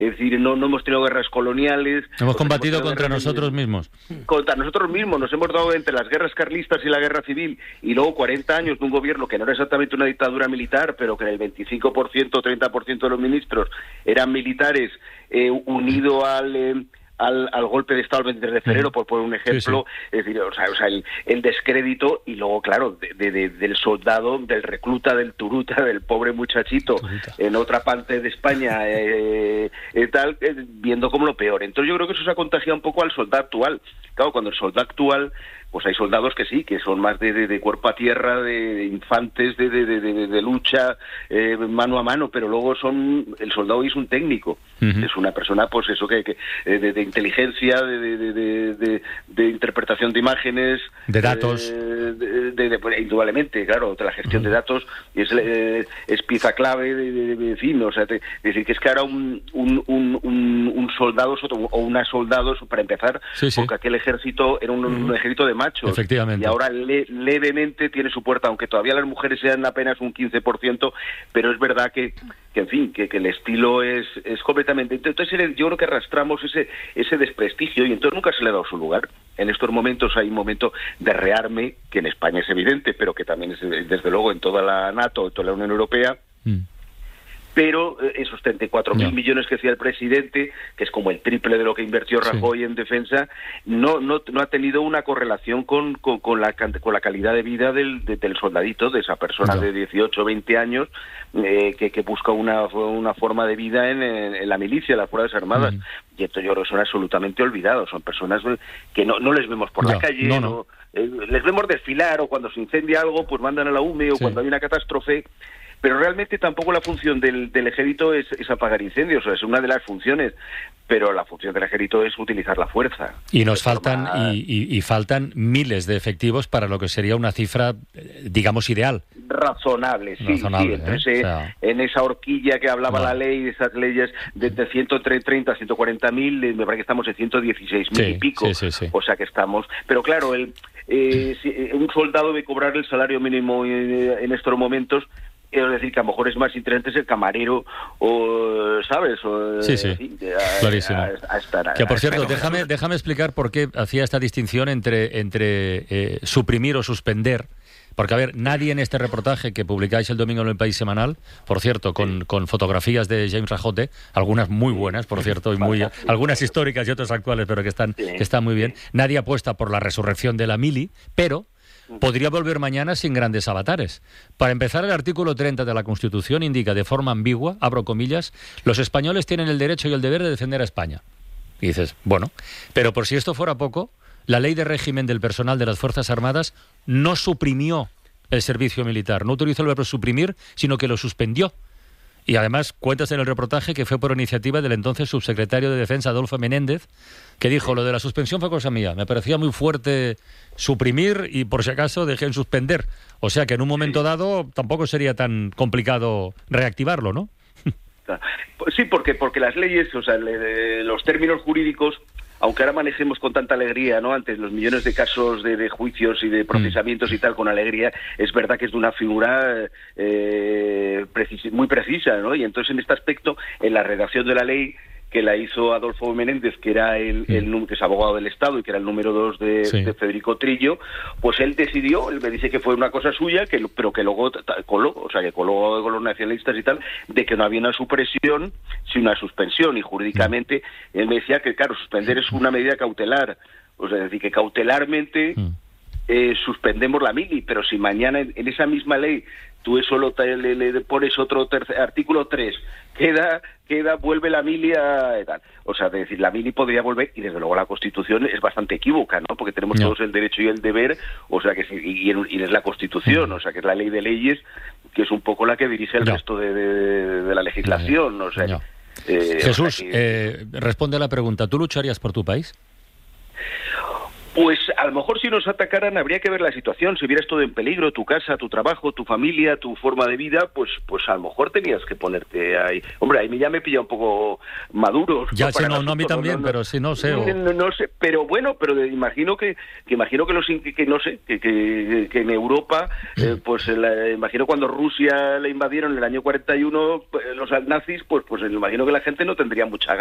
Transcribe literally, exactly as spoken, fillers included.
Es decir, no, no hemos tenido guerras coloniales. Hemos combatido hemos contra nosotros mismos. Contra nosotros mismos. Nos hemos dado entre las guerras carlistas y la guerra civil y luego cuarenta años de un gobierno que no era exactamente una dictadura militar, pero que en el veinticinco por ciento o treinta por ciento de los ministros eran militares, eh, unido al... Eh, Al, al golpe de Estado el veintitrés de febrero, por poner un ejemplo, sí, sí. Es decir, o sea, o sea el, el descrédito y luego, claro, de, de, de, del soldado, del recluta, del turuta, del pobre muchachito turuta. En otra parte de España, eh, eh, tal, eh, viendo como lo peor. Entonces yo creo que eso se ha contagiado un poco al soldado actual. Claro, cuando el soldado actual, pues hay soldados que sí, que son más de, de, de cuerpo a tierra, de, de infantes, de, de, de, de, de lucha, eh, mano a mano, pero luego son, el soldado hoy es un técnico, uh-huh. Es una persona, pues eso, que, que de, de inteligencia, de, de, de, de, de interpretación de imágenes, de datos, eh, de, de, de, pues, indudablemente, claro, de la gestión uh-huh. de datos, es, eh, es pieza clave, de, de, de, de fin, o sea, te, decir que es que ahora un, un, un, un, un soldado o una soldado, para empezar, sí, sí. Porque aquel ejército era un, uh-huh. un ejército de machos. Efectivamente. Y ahora le, levemente tiene su puerta, aunque todavía las mujeres sean apenas un quince por ciento, pero es verdad que, que en fin, que, que el estilo es, es completamente... Entonces yo creo que arrastramos ese, ese desprestigio y entonces nunca se le ha dado su lugar. En estos momentos hay un momento de rearme, que en España es evidente, pero que también es desde luego en toda la NATO, en toda la Unión Europea, mm. Pero esos treinta y cuatro mil no. millones que decía el presidente, que es como el triple de lo que invirtió Rajoy sí. en defensa, no no no ha tenido una correlación con con, con la con la calidad de vida del, de, del soldadito, de esa persona no. de dieciocho o veinte años eh, que, que busca una una forma de vida en, en, en la milicia, en las Fuerzas Armadas. Mm. Y esto yo creo que son absolutamente olvidados, son personas que no no les vemos por no, la calle, no, no. No, eh, les vemos desfilar, o cuando se incendia algo, pues mandan a la U M E, o sí. cuando hay una catástrofe. Pero realmente tampoco la función del, del ejército es, es apagar incendios, o sea, es una de las funciones, pero la función del ejército es utilizar la fuerza. Y nos faltan forma... y, y, y faltan miles de efectivos para lo que sería una cifra, digamos, ideal. Razonable, sí, Razonable, sí. Entonces, ¿eh? O sea... en esa horquilla que hablaba no. la ley, esas leyes de, de ciento treinta a ciento cuarenta mil, me parece que estamos en ciento dieciséis mil sí, y pico, sí, sí, sí. O sea que estamos... Pero claro, el, eh, si, un soldado debe cobrar el salario mínimo en, en estos momentos. Es decir, que a lo mejor es más interesante ser camarero o, ¿sabes? O, sí, sí, sí a, clarísimo. A, a estar, que, por cierto, déjame, déjame explicar por qué hacía esta distinción entre, entre eh, suprimir o suspender. Porque, a ver, nadie en este reportaje que publicáis el domingo en El País Semanal, por cierto, con, sí. con fotografías de James Rajote, algunas muy buenas, por cierto, y muy algunas históricas y otras actuales, pero que están, sí. que están muy bien, nadie apuesta por la resurrección de la mili, pero... podría volver mañana sin grandes avatares. Para empezar, el artículo treinta de la Constitución indica de forma ambigua, abro comillas, los españoles tienen el derecho y el deber de defender a España. Y dices, bueno, pero por si esto fuera poco, la ley de régimen del personal de las Fuerzas Armadas no suprimió el servicio militar, no utilizó el verbo suprimir, sino que lo suspendió. Y además cuentas en el reportaje que fue por iniciativa del entonces subsecretario de Defensa, Adolfo Menéndez, que dijo, lo de la suspensión fue cosa mía, me parecía muy fuerte suprimir y por si acaso dejé en suspender. O sea que en un momento dado tampoco sería tan complicado reactivarlo, ¿no? Sí, porque porque las leyes, o sea, le, los términos jurídicos, aunque ahora manejemos con tanta alegría, ¿no? Antes los millones de casos de, de juicios y de procesamientos mm. y tal con alegría, es verdad que es de una figura eh, precis- muy precisa, ¿no? Y entonces en este aspecto, en la redacción de la ley que la hizo Adolfo Menéndez, que era el, sí. el que es abogado del Estado y que era el número dos de, sí. de Federico Trillo, pues él decidió, él me dice que fue una cosa suya, que pero que luego coló, o sea, que coló con los nacionalistas y tal, de que no había una supresión, sino una suspensión, y jurídicamente sí. él me decía que, claro, suspender es una medida cautelar, o sea, es decir, que cautelarmente sí. eh, suspendemos la mili, pero si mañana en, en esa misma ley tú eso lo te, le, le pones otro tercer, artículo tres, queda, queda, vuelve la mili a tal. O sea, de decir, la mili podría volver, y desde luego la Constitución es bastante equívoca, ¿no? Porque tenemos no. todos el derecho y el deber, o sea, que y, y es la Constitución, no. o sea, que es la ley de leyes, que es un poco la que dirige el no. resto de, de, de la legislación, no. o sea. No. Eh, Jesús, o sea que... eh, responde a la pregunta, ¿tú lucharías por tu país? Pues a lo mejor si nos atacaran habría que ver la situación. Si vieras todo en peligro, tu casa, tu trabajo, tu familia, tu forma de vida, pues pues a lo mejor tenías que ponerte ahí. Hombre, ahí ya me pilla un poco maduro. Ya sé, no, no a mí también, no, no, pero sí, no sé. O... No, no sé, pero bueno, pero de, imagino que, que imagino que los que, que no sé, que, que, que en Europa, eh, pues la, imagino cuando Rusia la invadieron en el año cuarenta y uno, pues, los nazis, pues pues imagino que la gente no tendría mucha